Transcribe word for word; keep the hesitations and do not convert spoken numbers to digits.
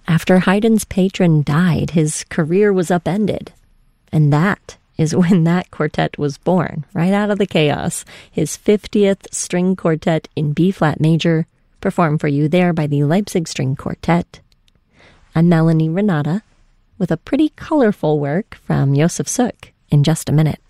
After Haydn's patron died, his career was upended. And that is when that quartet was born, right out of the chaos. His fiftieth string quartet in B-flat major, performed for you there by the Leipzig String Quartet. I'm Melanie Renata, with a pretty colorful work from Josef Suk in just a minute.